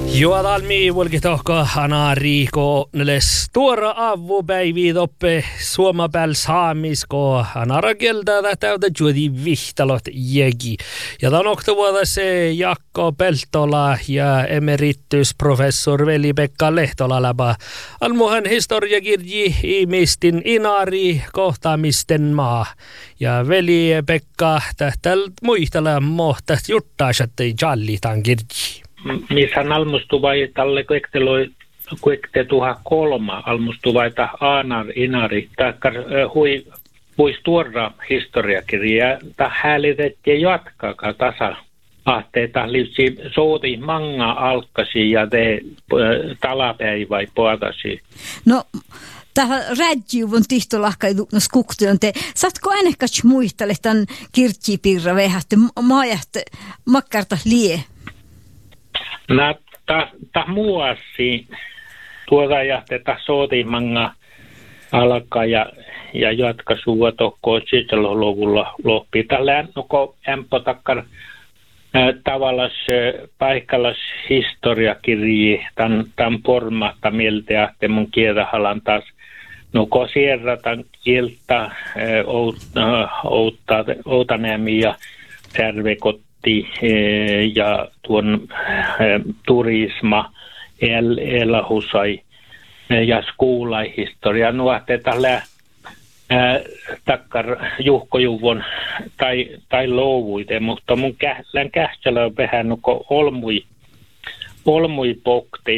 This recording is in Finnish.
Juodalmi volkitohko anariiko neles tuora avupäivi toppe suomapääl saamisko anarakieltä täytä juodi vihtalot jägi. Ja tämän oktovuoda se Jakko Peltola ja emeritusprofessor Veli-Pekka Lehtola läpä almuhan historiakirji ihmistin inari kohtaamisten maa. Ja Veli-Pekka tähtäl muistella mohtaist juttaasattei jallitan kirji. Missä almustuvai tälle kuekte 1003 almustuvaita aanar inari takkar huis tuoda historiakirja ta hälitettiin jatkaa tasa ahteita livsi sooti manga alkasi ja te talapäivä puolasi. No tähän rädjuvun tihtolahkaidu no skuktion te satko ainakas muistele tämän kirjipirra vehätte maajahte makkarta lie. Ta muassi tuoda jähtetä sotimanga alkaa ja jatka suua tokko 70-luvulla loppi. Tällä onko ämpö takkar tavallas paikkallas historiakirji tämän pormahta mieltä että mun kielahalan taas nuko sierratan kieltä Outanämi ja Tärvekotti ja tuon turisma elahusai ja skuulaihistoria nuohteita takkar juhkojuvon tai louvuite, mutta mun kähtsälä on vähän nuko olmui pokti